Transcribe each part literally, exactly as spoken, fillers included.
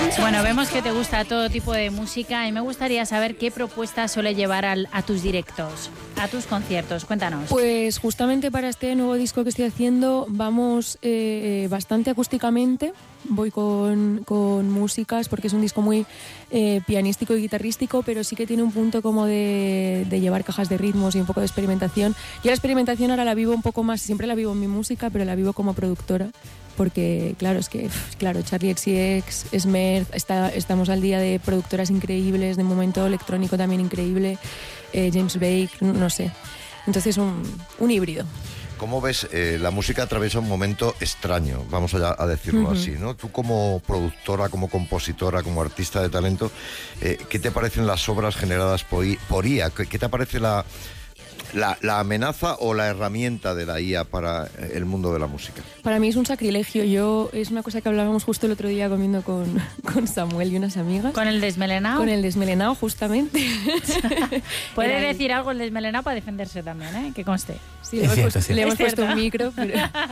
Bueno, vemos que te gusta todo tipo de música y me gustaría saber qué propuestas suele llevar al, a tus directos, a tus conciertos. Cuéntanos. Pues justamente para este nuevo disco que estoy haciendo vamos eh, bastante acústicamente. Voy con, con músicas porque es un disco muy eh, pianístico y guitarrístico, pero sí que tiene un punto como de, de llevar cajas de ritmos y un poco de experimentación. Yo la experimentación ahora la vivo un poco más, siempre la vivo en mi música, pero la vivo como productora. Porque, claro, es que, claro, Charli X C X, Smurf, está, estamos al día de productoras increíbles, de momento electrónico también increíble, eh, James Blake, no sé. Entonces, un, un híbrido. ¿Cómo ves? Eh, la música atraviesa un momento extraño, vamos a, a decirlo uh-huh. así, ¿no? Tú como productora, como compositora, como artista de talento, eh, ¿qué te parecen las obras generadas por, por I A? ¿Qué, qué te parece la... La, la amenaza o la herramienta de la I A para el mundo de la música? Para mí es un sacrilegio. Yo es una cosa que hablábamos justo el otro día comiendo con, con Samuel y unas amigas. ¿Con el desmelenado? Con el desmelenado, justamente. Puede Era decir algo el desmelenado para defenderse también, ¿eh? Que conste. Sí, le hemos, cierto, puesto, sí. le hemos cierto. puesto un micro. Pero,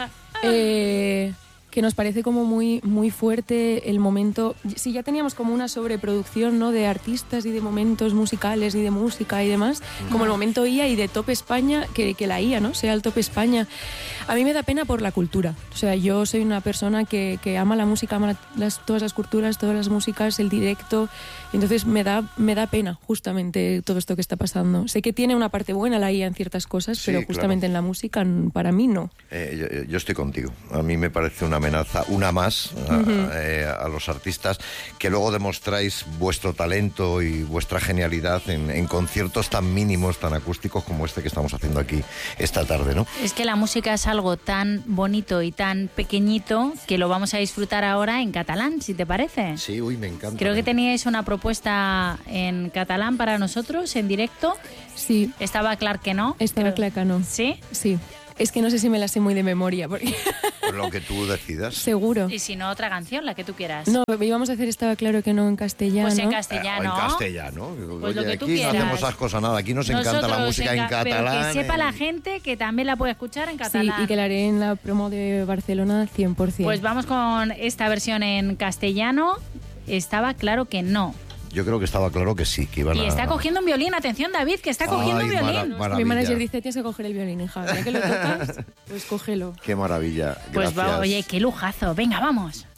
eh, que nos parece como muy, muy fuerte el momento. Sí, ya teníamos como una sobreproducción, ¿no?, de artistas y de momentos musicales y de música y demás, uh-huh. como el momento I A y de Top España, que, que la I A, ¿no?, sea el Top España. A mí me da pena por la cultura. O sea, yo soy una persona que, que ama la música, ama las, todas las culturas, todas las músicas, el directo. Entonces me da, me da pena justamente todo esto que está pasando. Sé que tiene una parte buena la I A en ciertas cosas, sí, pero justamente claro. en la música para mí no. Eh, yo, yo estoy contigo. A mí me parece una amenaza, una más a, uh-huh. eh, a los artistas, que luego demostráis vuestro talento y vuestra genialidad en, en conciertos tan mínimos, tan acústicos como este que estamos haciendo aquí esta tarde, ¿no? Es que la música es algo tan bonito y tan pequeñito que lo vamos a disfrutar ahora en catalán, si te parece. Sí, uy, me encanta. Creo que teníais una propuesta en catalán para nosotros, en directo. Sí. Estaba clar que no. Estaba Creo... clar que no. ¿Sí? Sí. Es que no sé si me la sé muy de memoria. Porque... Por lo que tú decidas. Seguro. Y si no, otra canción, la que tú quieras. No, íbamos a hacer Estaba claro que no en castellano. Pues en castellano. Eh, en castellano. Pues Oye, lo que tú aquí quieras. no hacemos esas cosas nada. Aquí nos Nosotros encanta la música en, en ca- catalán. Pero que sepa en... la gente que también la puede escuchar en catalán. Sí, y que la haré en la promo de Barcelona cien por ciento. Pues vamos con esta versión en castellano. Estaba claro que no. Yo creo que estaba claro que sí, que iban y a... está cogiendo un violín, atención David, que está cogiendo Ay, un violín. mara- Mi manager dice, tienes que coger el violín, hija. Ya que lo tocas, pues cógelo. Qué maravilla. Pues Gracias. va, oye, qué lujazo. Venga, vamos.